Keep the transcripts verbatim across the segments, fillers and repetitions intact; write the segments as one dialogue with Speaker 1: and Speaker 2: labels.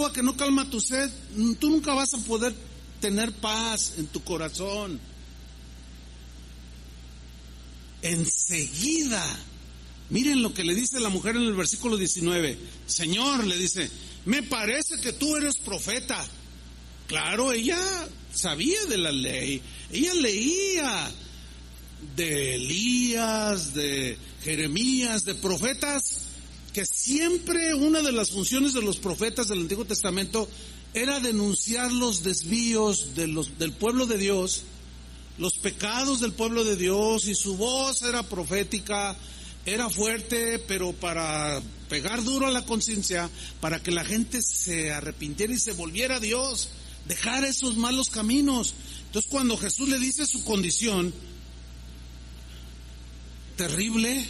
Speaker 1: agua que no calma tu sed, tú nunca vas a poder tener paz en tu corazón. Enseguida, miren lo que le dice la mujer en el versículo diecinueve. Señor, le dice, me parece que tú eres profeta. Claro, ella sabía de la ley, ella leía de Elías, de Jeremías, de profetas, que siempre una de las funciones de los profetas del Antiguo Testamento era denunciar los desvíos de los, del pueblo de Dios, los pecados del pueblo de Dios, y su voz era profética, era fuerte, pero para pegar duro a la conciencia, para que la gente se arrepintiera y se volviera a Dios, dejar esos malos caminos. Entonces, cuando Jesús le dice su condición terrible,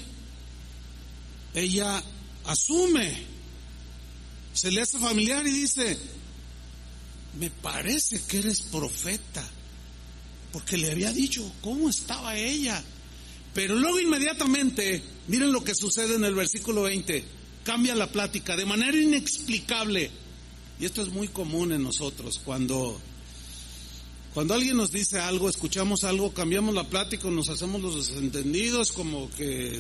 Speaker 1: ella asume, se le hace familiar y dice, me parece que eres profeta, porque le había dicho cómo estaba ella. Pero luego inmediatamente, miren lo que sucede en el versículo veinte, cambia la plática de manera inexplicable. Y esto es muy común en nosotros, cuando cuando alguien nos dice algo, escuchamos algo, cambiamos la plática, nos hacemos los desentendidos, como que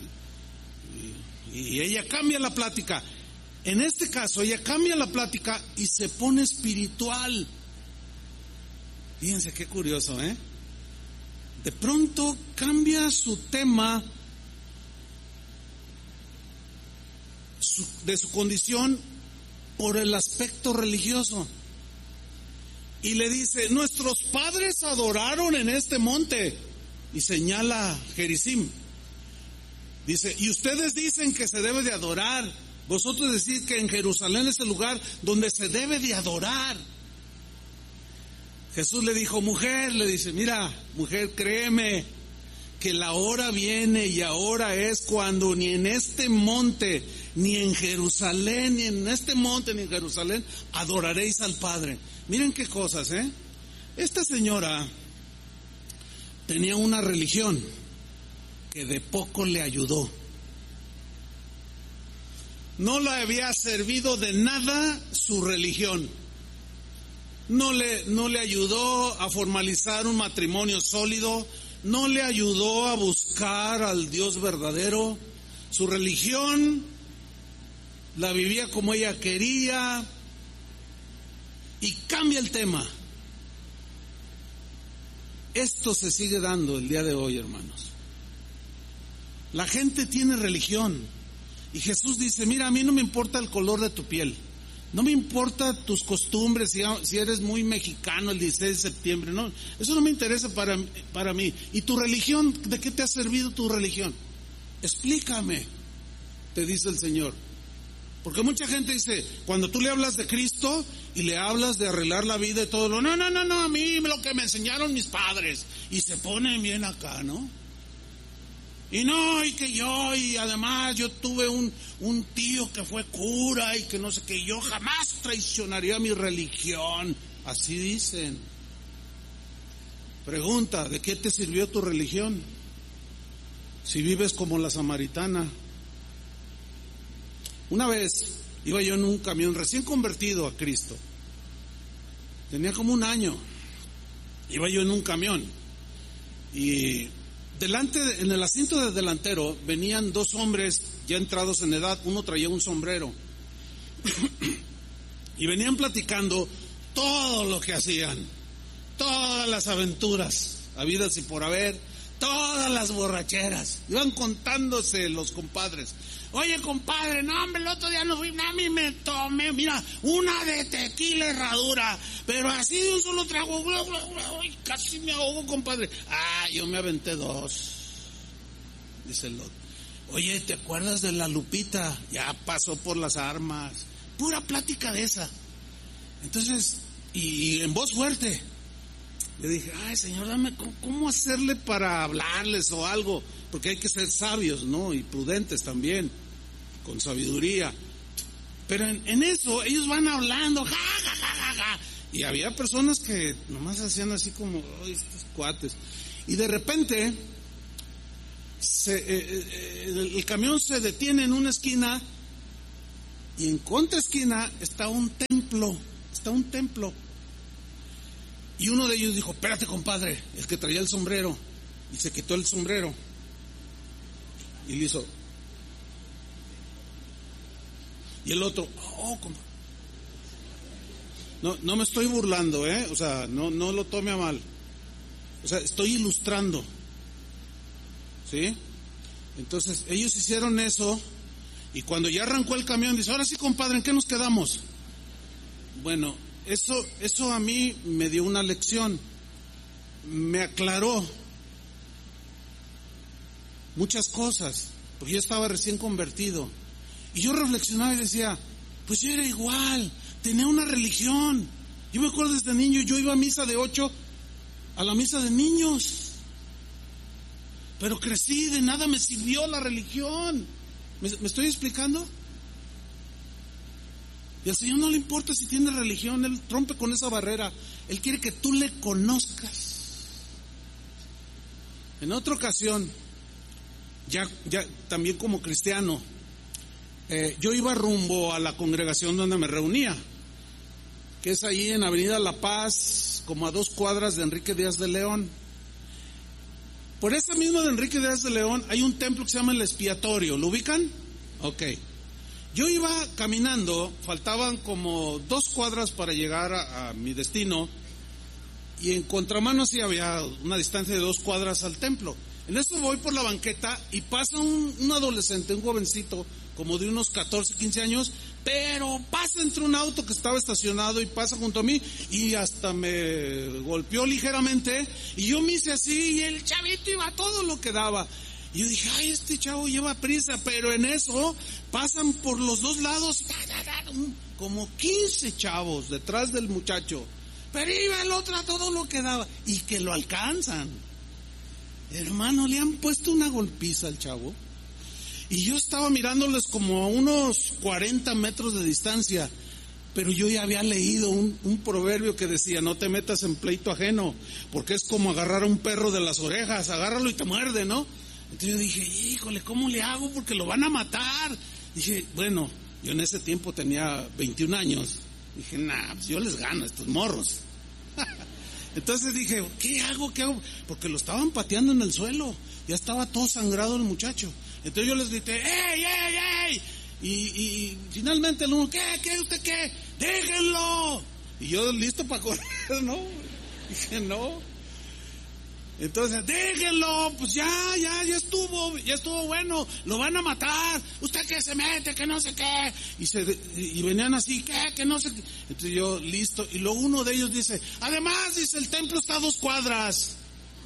Speaker 1: y, y ella cambia la plática. En este caso, ella cambia la plática y se pone espiritual. Fíjense qué curioso, ¿eh? De pronto cambia su tema su, de su condición por el aspecto religioso. Y le dice, nuestros padres adoraron en este monte. Y señala Gerizim. Dice, y ustedes dicen que se debe de adorar. Vosotros decís que en Jerusalén es el lugar donde se debe de adorar. Jesús le dijo, mujer, le dice, mira, mujer, créeme que la hora viene y ahora es cuando ni en este monte, ni en Jerusalén, ni en este monte, ni en Jerusalén, adoraréis al Padre. Miren qué cosas, ¿eh? Esta señora tenía una religión que de poco le ayudó. No le había servido de nada su religión. No le, no le ayudó a formalizar un matrimonio sólido, no le ayudó a buscar al Dios verdadero. Su religión la vivía como ella quería y cambia el tema. Esto se sigue dando el día de hoy, hermanos. La gente tiene religión y Jesús dice, mira, a mí no me importa el color de tu piel. No me importa tus costumbres, si, si eres muy mexicano el dieciséis de septiembre, no, eso no me interesa para, para mí. ¿Y tu religión? ¿De qué te ha servido tu religión? Explícame, te dice el Señor. Porque mucha gente dice, cuando tú le hablas de Cristo y le hablas de arreglar la vida y todo, lo, no, no, no, no, a mí lo que me enseñaron mis padres, y se ponen bien acá, ¿no? Y no, y que yo, y además yo tuve un, un tío que fue cura y que no sé qué, yo jamás traicionaría mi religión. Así dicen. Pregunta, ¿de qué te sirvió tu religión? Si vives como la samaritana. Una vez iba yo en un camión recién convertido a Cristo. Tenía como un año. Iba yo en un camión y delante, en el asiento de delantero, venían dos hombres ya entrados en edad. Uno traía un sombrero y venían platicando todo lo que hacían, todas las aventuras habidas y por haber, todas las borracheras. Iban contándose los compadres. Oye, compadre, no, hombre, el otro día no fui, a mí me tomé, mira, una de tequila herradura, pero así de un solo trago, casi me ahogo, compadre. Ah, yo me aventé dos, dice el otro. Oye, ¿te acuerdas de la Lupita? Ya pasó por las armas. Pura plática de esa. Entonces, y en voz fuerte, le dije, ay, Señor, dame cómo hacerle para hablarles o algo, porque hay que ser sabios, ¿no? Y prudentes también, con sabiduría. Pero en, en eso, ellos van hablando, ja, ja, ja, ja, ja. Y había personas que nomás hacían así como, ay, estos cuates. Y de repente, se, eh, eh, el, el camión se detiene en una esquina Y en contraesquina está un templo, está un templo. Y uno de ellos dijo, espérate compadre, el que traía el sombrero, y se quitó el sombrero. Y le hizo. Y el otro, oh, compadre. No, no me estoy burlando, ¿eh? O sea, no, no lo tome a mal. O sea, estoy ilustrando. ¿Sí? Entonces, ellos hicieron eso, y cuando ya arrancó el camión, dice, ahora sí, compadre, ¿en qué nos quedamos? Bueno, eso, eso a mí me dio una lección, me aclaró muchas cosas, porque yo estaba recién convertido, y yo reflexionaba y decía, pues yo era igual, tenía una religión. Yo me acuerdo desde niño, yo iba a misa de ocho, a la misa de niños. Pero crecí, de nada me sirvió la religión. ¿Me, me estoy explicando? Y al Señor no le importa si tiene religión, Él rompe con esa barrera. Él quiere que tú le conozcas. En otra ocasión, ya, ya también como cristiano, eh, yo iba rumbo a la congregación donde me reunía, que es ahí en Avenida La Paz, como a dos cuadras de Enrique Díaz de León. Por esa misma de Enrique Díaz de León hay un templo que se llama el Expiatorio. ¿Lo ubican? Ok. Yo iba caminando, faltaban como dos cuadras para llegar a, a mi destino, y en contramano sí había una distancia de dos cuadras al templo. En eso voy por la banqueta y pasa un, un adolescente, un jovencito, como de unos catorce, quince años, pero pasa entre un auto que estaba estacionado y pasa junto a mí y hasta me golpeó ligeramente, y yo me hice así y el chavito iba a todo lo que daba. Y yo dije, ay, este chavo lleva prisa, pero en eso pasan por los dos lados como quince chavos detrás del muchacho, pero iba el otro a todo lo que daba y que lo alcanzan. Hermano, le han puesto una golpiza al chavo. Y yo estaba mirándoles como a unos cuarenta metros de distancia, pero yo ya había leído un, un proverbio que decía, no te metas en pleito ajeno, porque es como agarrar a un perro de las orejas, agárralo y te muerde, ¿no? Entonces yo dije, híjole, ¿cómo le hago? Porque lo van a matar. Dije, bueno, yo en ese tiempo tenía veintiún años. Dije, nah, pues yo les gano a estos morros. Entonces dije, ¿qué hago? ¿Qué hago? Porque lo estaban pateando en el suelo, ya estaba todo sangrado el muchacho. Entonces yo les grité, ¡ey, ey, ey! Y, y finalmente el uno, ¿qué, qué, usted qué? ¡Déjenlo! Y yo listo para correr, ¿no? Dije, no. Entonces, déjenlo, pues ya, ya, ya estuvo, ya estuvo bueno, lo van a matar, usted que se mete, que no sé qué. Y se y venían así, ¿qué? Que no sé qué. Entonces yo, listo, y luego uno de ellos dice, además, dice, el templo está a dos cuadras.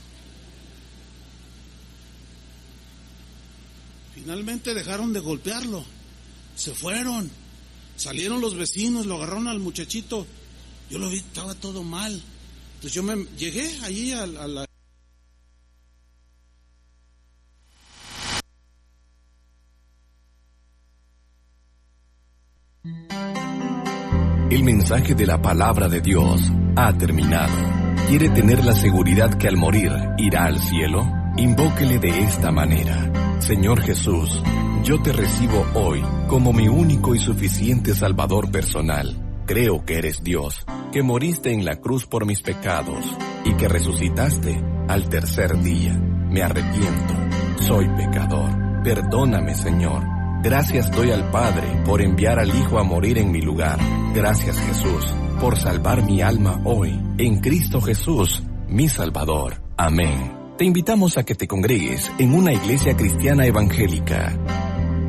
Speaker 1: Finalmente dejaron de golpearlo, se fueron, salieron los vecinos, lo agarraron al muchachito, yo lo vi, estaba todo mal. Entonces yo me llegué allí a, a la...
Speaker 2: El mensaje de la palabra de Dios ha terminado. ¿Quiere tener la seguridad que al morir irá al cielo? Invóquele de esta manera. Señor Jesús, yo te recibo hoy como mi único y suficiente Salvador personal. Creo que eres Dios, que moriste en la cruz por mis pecados y que resucitaste al tercer día. Me arrepiento, soy pecador. Perdóname, Señor. Gracias doy al Padre por enviar al Hijo a morir en mi lugar. Gracias, Jesús, por salvar mi alma hoy, en Cristo Jesús, mi Salvador. Amén. Te invitamos a que te congregues en una iglesia cristiana evangélica.